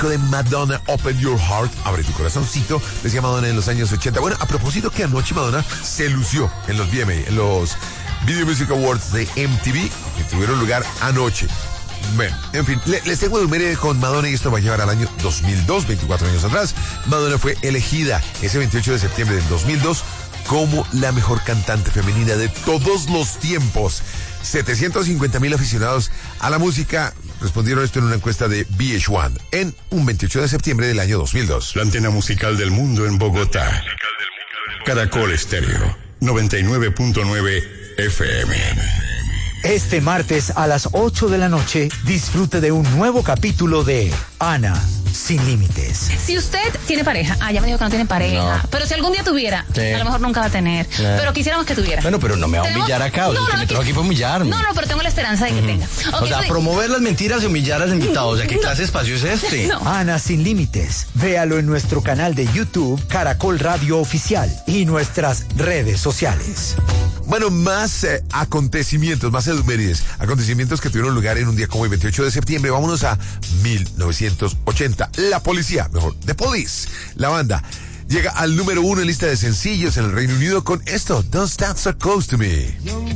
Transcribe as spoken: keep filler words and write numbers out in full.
clásico de Madonna, Open Your Heart, abre tu corazoncito, decía Madonna en los años ochenta. Bueno, a propósito que anoche Madonna se lució en los V M A, en los Video Music Awards de M T V, que tuvieron lugar anoche. Bueno, en fin, le, les tengo el número con Madonna y esto va a llevar al año dos mil dos, veinticuatro años atrás. Madonna fue elegida ese veintiocho de septiembre del dos mil dos como la mejor cantante femenina de todos los tiempos. setecientos cincuenta mil aficionados a la música respondieron esto en una encuesta de V H uno en un veintiocho de septiembre del año dos mil dos. La antena musical del mundo en Bogotá. Caracol Estéreo, noventa y nueve punto nueve F M. Este martes a las ocho de la noche, disfrute de un nuevo capítulo de Ana Sin Límites. Si usted tiene pareja, ah, ya me dijo que no tiene pareja, No. pero si algún día tuviera, Sí. a lo mejor nunca va a tener, Sí. pero quisiéramos que tuviera. Bueno, pero no me va a Tenemos- humillar acá, o sea, No, es que no, me trajo aquí- aquí para humillarme. No, no, pero tengo la esperanza de que tenga. O Ok, sea, pues- promover las mentiras y humillar a los invitados. O sea, ¿qué clase de espacio es este? No. Ana Sin Límites. Véalo en nuestro canal de YouTube, Caracol Radio Oficial, y nuestras redes sociales. Bueno, más eh, acontecimientos, más efemérides, acontecimientos que tuvieron lugar en un día como el veintiocho de septiembre. Vámonos a mil novecientos ochenta. La policía, mejor, The Police. La banda llega al número uno en lista de sencillos en el Reino Unido con esto, Don't Stand So Close to Me.